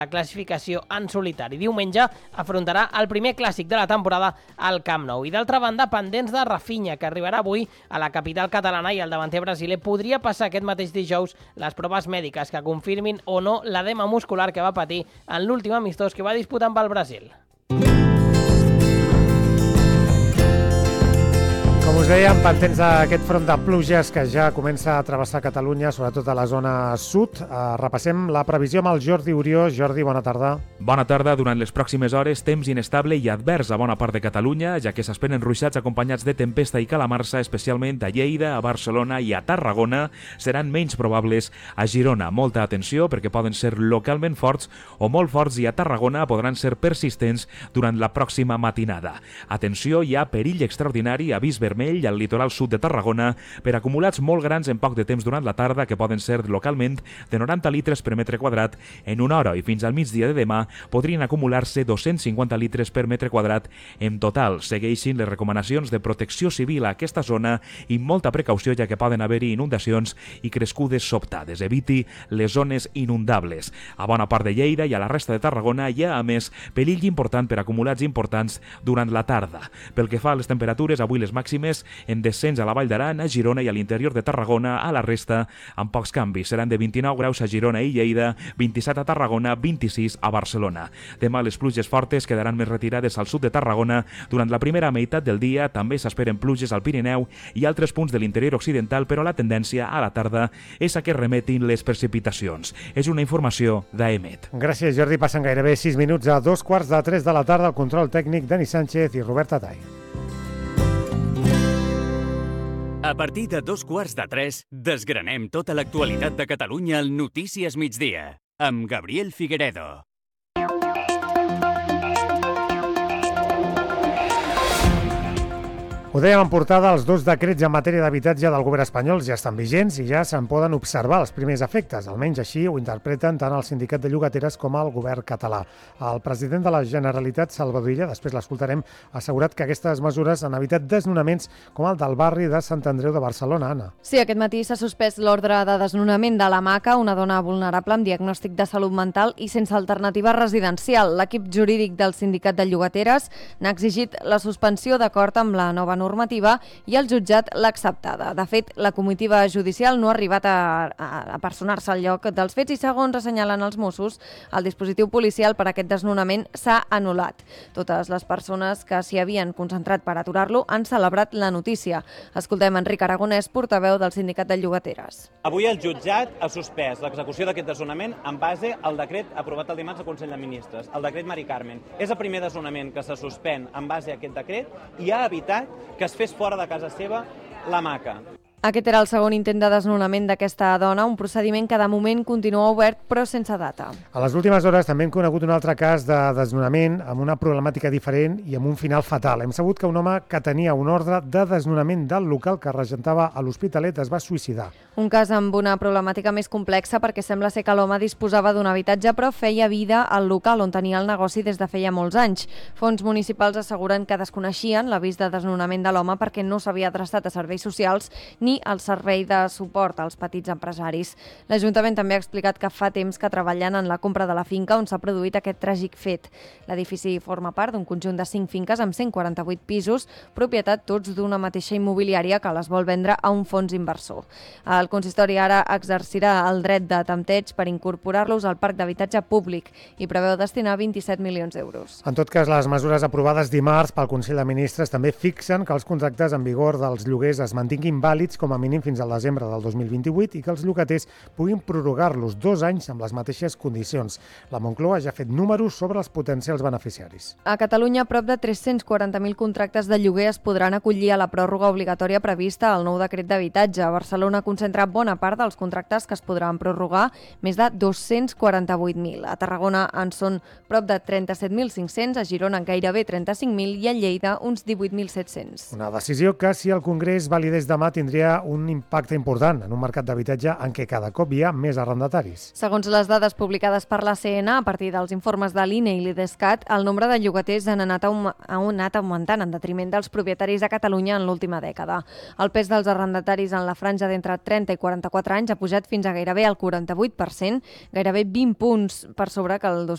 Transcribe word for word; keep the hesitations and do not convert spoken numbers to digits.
la classificació en solitari. Diumenge afrontarà el primer clàssic de la temporada al Camp Nou. I d'altra banda, pendents de Rafinha, que arribarà avui a la capital catalana, i el davanter brasiler podria passar aquest mateix dijous les proves mèdiques que confirmin o no l'edema muscular que va patir en l'últim amistós que va disputar amb el Brasil. Com us dèiem, pendents d'aquest front de pluges que ja comença a travessar Catalunya, sobretot a la zona sud. Uh, repassem la previsió amb el Jordi Orió. Jordi, bona tarda. Bona tarda. Durant les pròximes hores, temps inestable i advers a bona part de Catalunya, ja que s'esperen ruixats acompanyats de tempesta i calamarsa, especialment a Lleida, a Barcelona i a Tarragona. Seran menys probables a Girona. Molta atenció, perquè poden ser localment forts o molt forts, i a Tarragona podran ser persistents durant la pròxima matinada. Atenció, hi ha perill extraordinari, avís vermell al litoral sud de Tarragona per acumulats molt grans en poc de temps durant la tarda, que poden ser localment de noranta litres per metre quadrat en una hora, i fins al migdia de demà podrien acumular-se dos-cents cinquanta litres per metre quadrat en total. Segueixin les recomanacions de protecció civil a aquesta zona i molta precaució, ja que poden haver-hi inundacions i crescudes sobtades. Eviti les zones inundables. A bona part de Lleida i a la resta de Tarragona hi ha, a més, perill important per acumulats importants durant la tarda. Pel que fa a les temperatures, avui les màximes en descens a la Vall d'Aran, a Girona i a l'interior de Tarragona. A la resta, amb pocs canvis. Seran de vint-i-nou graus a Girona i Lleida, vint-i-set a Tarragona, vint-i-sis a Barcelona. Demà les pluges fortes quedaran més retirades al sud de Tarragona. Durant la primera meitat del dia també s'esperen pluges al Pirineu i altres punts de l'interior occidental, però la tendència a la tarda és a que remetin les precipitacions. És una informació d'Aemet. Gràcies, Jordi. Passen gairebé sis minuts a dos quarts de tres de la tarda. El control tècnic, Dani Sánchez i Robert Atay. A partir de dos quarts de tres, desgranem tota l'actualitat de Catalunya al Notícies Migdia, amb Gabriel Figueredo. Ho dèiem en portada, els dos decrets en matèria d'habitatge del govern espanyol ja estan vigents i ja se'n poden observar els primers efectes. Almenys així ho interpreten tant el sindicat de llogateres com el govern català. El president de la Generalitat, Salvador Illa, després l'escoltarem, ha assegurat que aquestes mesures han evitat desnonaments com el del barri de Sant Andreu de Barcelona. Anna. Sí, aquest matí s'ha suspès l'ordre de desnonament de la Maca, una dona vulnerable amb diagnòstic de salut mental i sense alternativa residencial. L'equip jurídic del sindicat de llogateres n'ha exigit la suspensió d'acord amb la nova normativa i el jutjat l'ha acceptada. De fet, la comitiva judicial no ha arribat a, a, a personar-se al lloc dels fets i, segons assenyalen els Mossos, el dispositiu policial per a aquest desnonament s'ha anul·lat. Totes les persones que s'hi havien concentrat per aturar-lo han celebrat la notícia. Escoltem Enric Aragonès, portaveu del sindicat de llogateres. Avui el jutjat ha suspès l'execució d'aquest desnonament en base al decret aprovat el dimarts al Consell de Ministres, el decret Mari Carmen. És el primer desnonament que se suspèn en base a aquest decret i ha evitat que es fes fora de casa seva la Maca. Aquest era el segon intent de desnonament d'aquesta dona, un procediment que de moment continua obert però sense data. A les últimes hores també hem conegut un altre cas de desnonament amb una problemàtica diferent i amb un final fatal. Hem sabut que un home que tenia un ordre de desnonament del local que regentava a l'Hospitalet es va suïcidar. Un cas amb una problemàtica més complexa perquè sembla ser que l'home disposava d'un habitatge però feia vida al local on tenia el negoci des de feia molts anys. Fons municipals asseguren que desconeixien l'avís de desnonament de l'home perquè no s'havia adreçat a serveis socials ni al servei de suport als petits empresaris. L'Ajuntament també ha explicat que fa temps que treballen en la compra de la finca on s'ha produït aquest tràgic fet. L'edifici forma part d'un conjunt de cinc finques amb cent quaranta-vuit pisos, propietat tots d'una mateixa immobiliària que les vol vendre a un fons inversor. El consistori ara exercirà el dret de tempteig per incorporar-los al parc d'habitatge públic i preveu destinar vint-i-set milions d'euros. En tot cas, les mesures aprovades dimarts pel Consell de Ministres també fixen que els contractes en vigor dels lloguers es mantinguin vàlids com a mínim fins al desembre del dos mil vint-i-vuit i que els llogaters puguin prorrogar-los dos anys amb les mateixes condicions. La Moncloa ja ha fet números sobre els potencials beneficiaris. A Catalunya, prop de tres-cents quaranta mil contractes de lloguer es podran acollir a la pròrroga obligatòria prevista al nou decret d'habitatge. A Barcelona concentra bona part dels contractes que es podran prorrogar, més de dos-cents quaranta-vuit mil. A Tarragona en són prop de trenta-set mil cinc-cents, a Girona gairebé trenta-cinc mil i a Lleida uns divuit mil set-cents. Una decisió que, si el Congrés validés demà, tindria un impacte important en un mercat d'habitatge en què cada cop hi ha més arrendataris. Segons les dades publicades per la C N, a partir dels informes de l'I N E i l'IDESCAT, el nombre de llogaters han anat, ha anat augmentant en detriment dels propietaris a Catalunya en l'última dècada. El pes dels arrendataris en la franja d'entre trenta i quaranta-quatre anys ha pujat fins a gairebé el quaranta-vuit per cent, gairebé vint punts per sobre que el dos